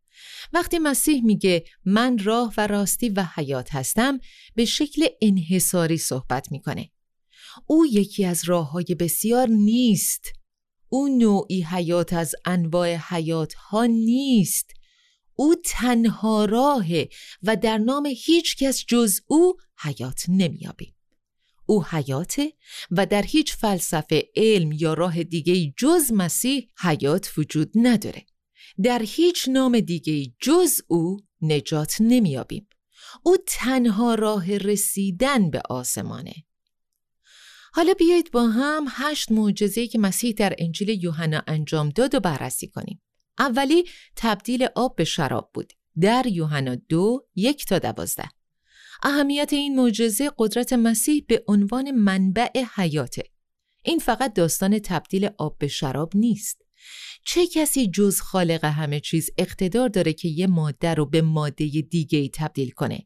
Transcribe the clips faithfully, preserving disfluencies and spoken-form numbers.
وقتی مسیح میگه من راه و راستی و حیات هستم، به شکل انحصاری صحبت میکنه. او یکی از راه‌های بسیار نیست. او نوعی حیات از انواع حیات ها نیست. او تنها راهه و در نام هیچ کس جز او حیات نمیابیم. او حیاته و در هیچ فلسفه، علم یا راه دیگه‌ای جز مسیح حیات وجود نداره. در هیچ نام دیگه‌ای جز او نجات نمیابیم. او تنها راه رسیدن به آسمانه. حالا بیایید با هم هشت معجزه‌ای که مسیح در انجیل یوحنا انجام داد و بررسی کنیم. اولی تبدیل آب به شراب بود، در یوحنا دو یک تا دوازده. اهمیت این معجزه قدرت مسیح به عنوان منبع حیاته. این فقط داستان تبدیل آب به شراب نیست. چه کسی جز خالق همه چیز اقتدار داره که یه ماده رو به ماده دیگه‌ای تبدیل کنه؟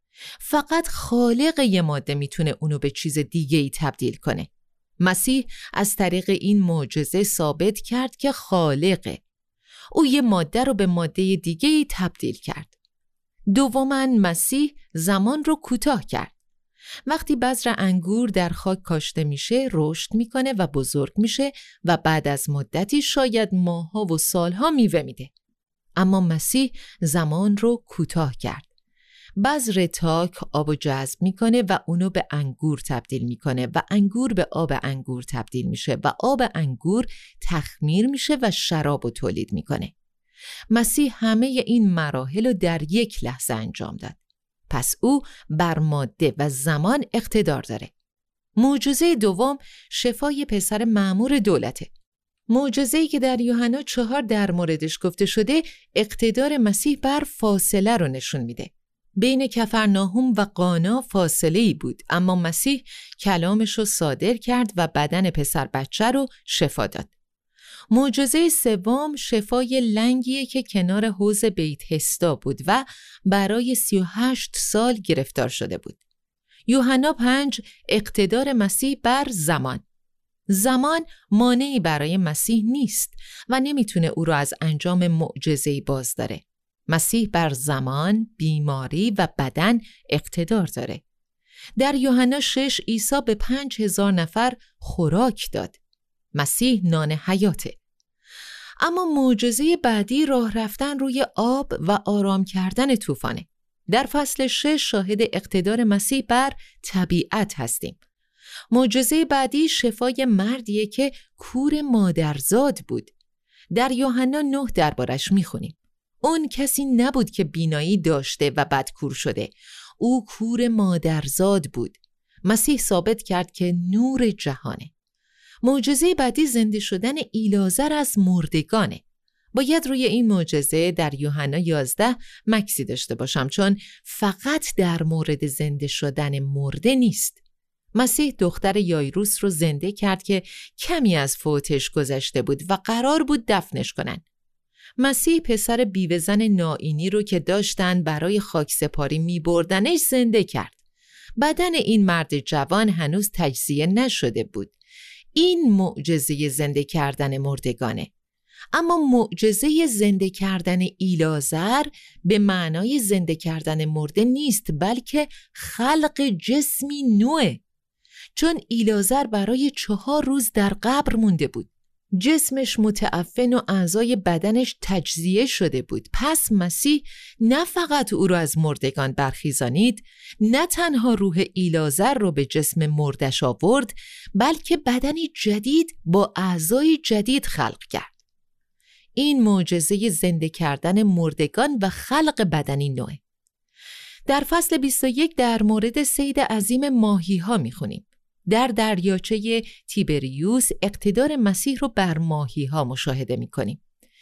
فقط خالق یه ماده میتونه اونو به چیز دیگه‌ای تبدیل کنه. مسیح از طریق این معجزه ثابت کرد که خالقه. او یه ماده رو به ماده دیگه‌ای تبدیل کرد. دوماً مسیح زمان رو کوتاه کرد. وقتی بذر انگور در خاک کاشته میشه، رشد میکنه و بزرگ میشه و بعد از مدتی شاید ماه‌ها و سالها میوه میده. اما مسیح زمان رو کوتاه کرد. بذر تاک آبو جذب میکنه و اونو به انگور تبدیل میکنه و انگور به آب انگور تبدیل میشه و آب انگور تخمیر میشه و شرابو تولید میکنه. مسیح همه این مراحل رو در یک لحظه انجام داد. پس او بر ماده و زمان اقتدار داره. معجزه دوم شفای پسر مأمور دولته. معجزه‌ای که در یوحنا چهار در موردش گفته شده اقتدار مسیح بر فاصله رو نشون میده. بین کفرناهم و قانا فاصله‌ای بود، اما مسیح کلامش رو صادر کرد و بدن پسر بچه رو شفا داد. معجزه سوم شفای لنگیه که کنار حوض بیت حسدا بود و برای سی و هشت سال گرفتار شده بود. یوحنا پنج اقتدار مسیح بر زمان. زمان مانعی برای مسیح نیست و نمیتونه او رو از انجام معجزه‌ای باز داره. مسیح بر زمان، بیماری و بدن اقتدار داره. در یوحنا شش عیسی به پنج هزار نفر خوراک داد. مسیح نان حیاته. اما معجزه بعدی راه رفتن روی آب و آرام کردن طوفانه. در فصل شش شاهد اقتدار مسیح بر طبیعت هستیم. معجزه بعدی شفای مردیه که کور مادرزاد بود. در یوحنا نه دربارش میخونیم. اون کسی نبود که بینایی داشته و بعد کور شده. او کور مادرزاد بود. مسیح ثابت کرد که نور جهانه. معجزه بعدی زنده شدن ایلازر از مردگانه. باید روی این معجزه در یوحنا یازده مکسی داشته باشم، چون فقط در مورد زنده شدن مرده نیست. مسیح دختر یایروس رو زنده کرد که کمی از فوتش گذشته بود و قرار بود دفنش کنن. مسیح پسر بیوه‌زن نائینی رو که داشتن برای خاکسپاری می بردنش زنده کرد. بدن این مرد جوان هنوز تجزیه نشده بود. این معجزه زنده کردن مردگانه. اما معجزه زنده کردن ایلازر به معنای زنده کردن مرده نیست، بلکه خلق جسمی نوع. چون ایلازر برای چهار روز در قبر مونده بود. جسمش متعفن و اعضای بدنش تجزیه شده بود. پس مسیح نه فقط او رو از مردگان برخیزانید، نه تنها روح ایلازر رو به جسم مردش آورد، بلکه بدنی جدید با اعضای جدید خلق کرد. این معجزه زنده کردن مردگان و خلق بدنی نوع. در فصل بیست و یک در مورد صید عظیم ماهی ها می خونیم. در دریاچه تیبریوس اقتدار مسیح رو بر ماهی ها مشاهده می کنیم.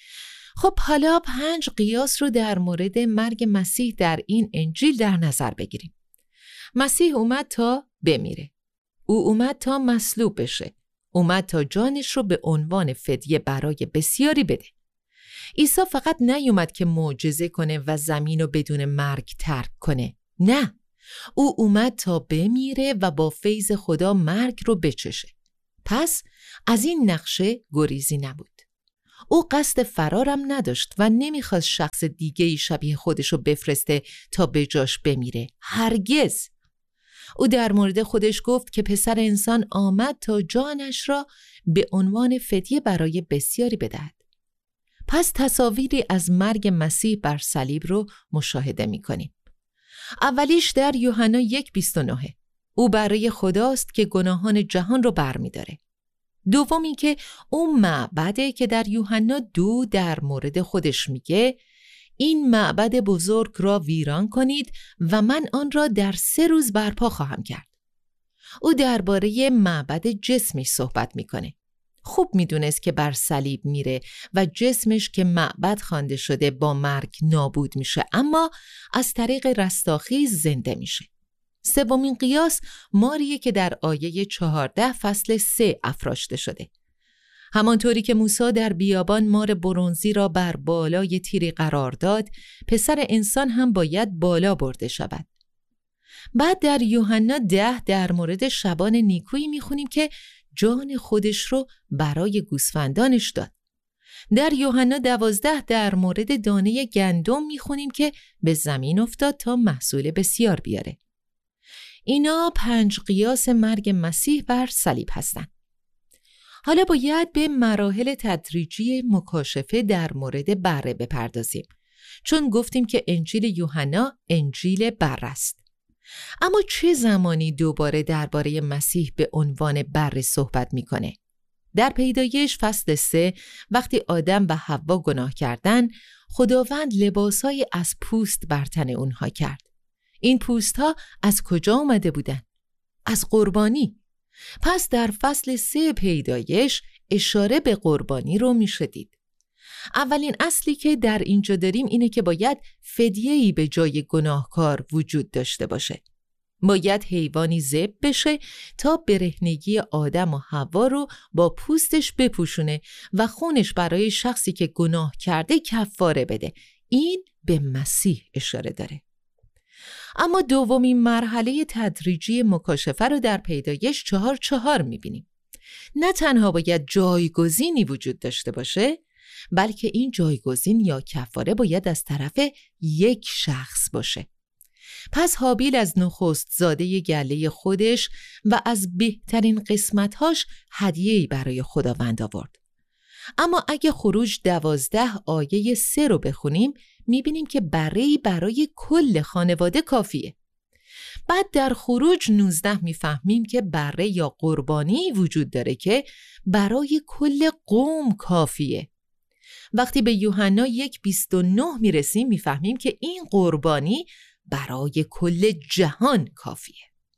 خب حالا پنج قیاس رو در مورد مرگ مسیح در این انجیل در نظر بگیریم. مسیح اومد تا بمیره. او اومد تا مصلوب بشه. اومد تا جانش رو به عنوان فدیه برای بسیاری بده. عیسی فقط نیومد که معجزه کنه و زمین رو بدون مرگ ترک کنه. نه. او اومد تا بمیره و با فیض خدا مرگ رو بچشه. پس از این نقشه گریزی نبود. او قصد فرارم نداشت و نمیخواست شخص دیگه‌ای شبیه خودشو بفرسته تا به جاش بمیره. هرگز. او در مورد خودش گفت که پسر انسان آمد تا جانش را به عنوان فدیه برای بسیاری بدهد. پس تصاویری از مرگ مسیح بر صلیب رو مشاهده می‌کنیم. اولیش در یوحنا یک بیست و نه. او برای خداست که گناهان جهان رو برمی‌داره. دومی که اون معبده که در یوحنا دو در مورد خودش میگه این معبد بزرگ را ویران کنید و من آن را در سه روز برپا خواهم کرد. او درباره معبد جسمش صحبت میکنه. خوب میدونست که بر صلیب میره و جسمش که معبد خوانده شده با مرگ نابود میشه، اما از طریق رستاخیز زنده میشه. سومین قیاس ماریه که در آیه چهارده فصل سه افراشته شده. همانطوری که موسی در بیابان مار برنزی را بر بالای تیری قرار داد، پسر انسان هم باید بالا برده شود. بعد در یوحنا ده در مورد شبان نیکویی میخونیم که جان خودش رو برای گوسفندانش داد. در یوحنا دوازده در مورد دانه گندم میخونیم که به زمین افتاد تا محصول بسیار بیاره. اینا پنج قیاس مرگ مسیح بر صلیب هستند. حالا باید به مراحل تدریجی مکاشفه در مورد بره بپردازیم، چون گفتیم که انجیل یوحنا انجیل بره است. اما چه زمانی دوباره درباره مسیح به عنوان بره صحبت میکنه؟ در پیدایش فصل سه وقتی آدم و حوا گناه کردن، خداوند لباسهای از پوست بر تن اونها کرد. این پوست ها از کجا آمده بودن؟ از قربانی. پس در فصل سه پیدایش اشاره به قربانی رو میشه دید. اولین اصلی که در اینجا داریم اینه که باید فدیه‌ای به جای گناهکار وجود داشته باشه. باید حیوانی ذبح بشه تا برهنگی آدم و حوا رو با پوستش بپوشونه و خونش برای شخصی که گناه کرده کفاره بده. این به مسیح اشاره داره. اما دومین مرحله تدریجی مکاشفه رو در پیدایش چهار چهار میبینیم. نه تنها باید جایگزینی وجود داشته باشه، بلکه این جایگزین یا کفاره باید از طرف یک شخص باشه. پس هابیل از نخست زاده گله خودش و از بهترین قسمتهاش هدیه‌ای برای خداوند آورد. اما اگه خروج دوازده آیه سه رو بخونیم، میبینیم که بره‌ای برای کل خانواده کافیه. بعد در خروج نوزده میفهمیم که بره یا قربانی وجود داره که برای کل قوم کافیه. وقتی به یوحنا یک بیست و نه میرسیم میفهمیم که این قربانی برای کل جهان کافیه.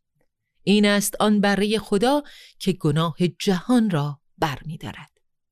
این است آن بره خدا که گناه جهان را برمی‌دارد.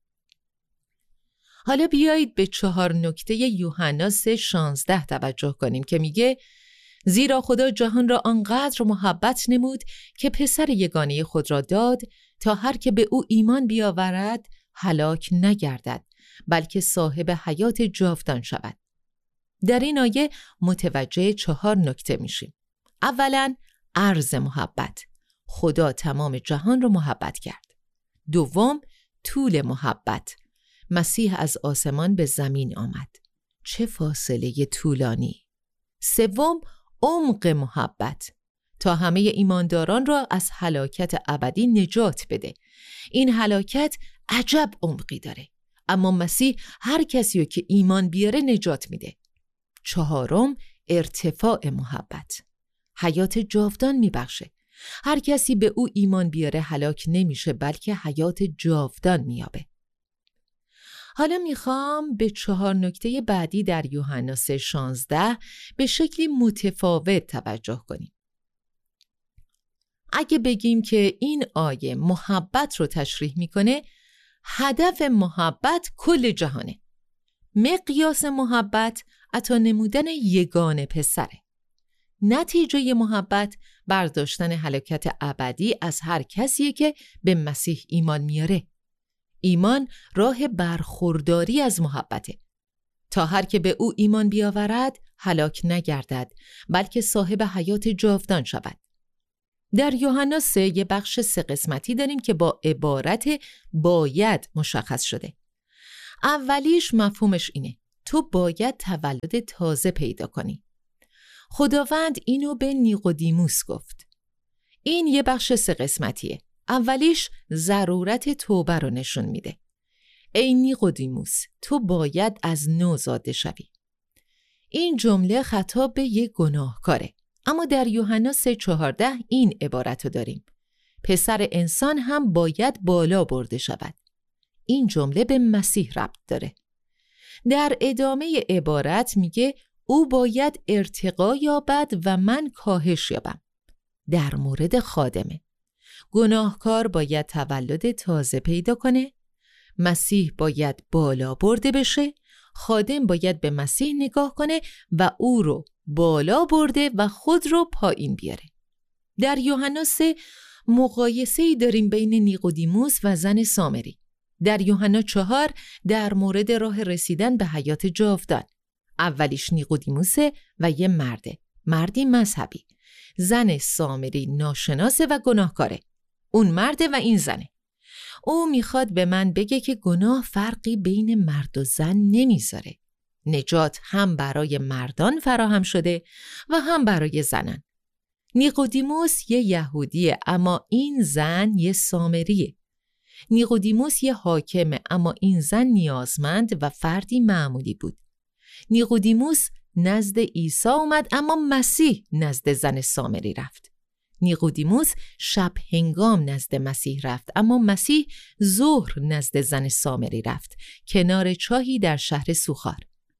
حالا بیایید به چهار نکته یوحنا سه شانزده توجه کنیم که میگه زیرا خدا جهان را آنقدر محبت نمود که پسر یگانه خود را داد تا هر که به او ایمان بیاورد هلاک نگردد بلکه صاحب حیات جاودان شود. در این آیه متوجه چهار نکته میشیم. اولا عرض محبت. خدا تمام جهان را محبت کرد. دوم طول محبت. مسیح از آسمان به زمین آمد. چه فاصله طولانی. سوم عمق محبت. تا همه ایمانداران را از هلاکت ابدی نجات بده. این هلاکت عجب عمقی داره، اما مسیح هر کسی رو که ایمان بیاره نجات میده. چهارم ارتفاع محبت. حیات جاودان میبخشه. هر کسی به او ایمان بیاره هلاک نمیشه بلکه حیات جاودان میابه. حالا میخوام به چهار نکته بعدی در یوحنا سه شانزده به شکلی متفاوت توجه کنیم. اگه بگیم که این آیه محبت رو تشریح میکنه، هدف محبت کل جهانه. مقیاس محبت عطا نمودن یگانه پسره. نتیجه محبت برداشتن هلاکت ابدی از هر کسیه که به مسیح ایمان میاره. ایمان راه برخورداری از محبته تا هر که به او ایمان بیاورد هلاک نگردد بلکه صاحب حیات جاودان شود. در یوحنا سه یه بخش سه قسمتی داریم که با عبارت باید مشخص شده. اولیش مفهومش اینه: تو باید تولد تازه پیدا کنی. خداوند اینو به نیقودیموس گفت. این یه بخش سه قسمتیه. اولیش ضرورت توبه رو نشون میده. ای نیقودیموس، تو باید از نو زاده شوی. این جمله خطاب به یک گناهکاره. اما در یوحنا سه چهارده این عبارت رو داریم: پسر انسان هم باید بالا برده شود. این جمله به مسیح ربط داره. در ادامه عبارت میگه او باید ارتقا یابد و من کاهش یابم. در مورد خادمه. گناهکار باید تولد تازه پیدا کنه، مسیح باید بالا برده بشه، خادم باید به مسیح نگاه کنه و او رو بالا برده و خود رو پایین بیاره. در یوحنا سه مقایسه‌ای داریم بین نیقودیموس و زن سامری. در یوحنا چهار در مورد راه رسیدن به حیات جاودان. اولیش نیقودیموسه و یه مرده، مردی مذهبی. زن سامری ناشناسه و گناهکاره. اون مرده و این زنه. او میخواد به من بگه که گناه فرقی بین مرد و زن نمیذاره. نجات هم برای مردان فراهم شده و هم برای زنان. نیقودیموس یه یهودیه اما این زن یه سامریه. نیقودیموس یه حاکمه اما این زن نیازمند و فردی معمولی بود. نیقودیموس نزد عیسی اومد اما مسیح نزد زن سامری رفت. نیقودیموس شب هنگام نزد مسیح رفت اما مسیح ظهر نزد زن سامری رفت، کنار چاهی در شهر سوخار.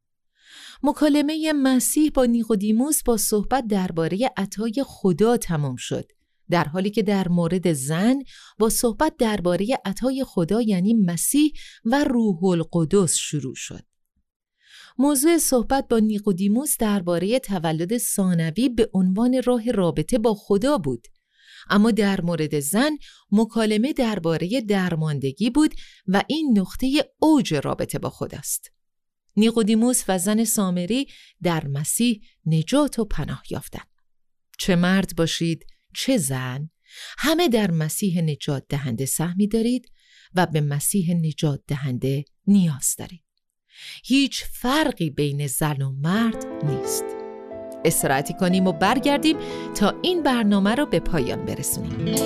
مکالمه مسیح با نیقودیموس با صحبت درباره عطای خدا تمام شد، در حالی که در مورد زن با صحبت درباره عطای خدا یعنی مسیح و روح القدس شروع شد. موضوع صحبت با نیقودیموس درباره تولد ثانوی به عنوان راه رابطه با خدا بود، اما در مورد زن مکالمه درباره درماندگی بود و این نقطه اوج رابطه با خداست. نیقودیموس و زن سامری در مسیح نجات و پناه یافتند. چه مرد باشید چه زن، همه در مسیح نجات دهنده سهمی دارید و به مسیح نجات دهنده نیاز دارید. هیچ فرقی بین زن و مرد نیست. استراحتی کنیم و برگردیم تا این برنامه رو به پایان برسونیم.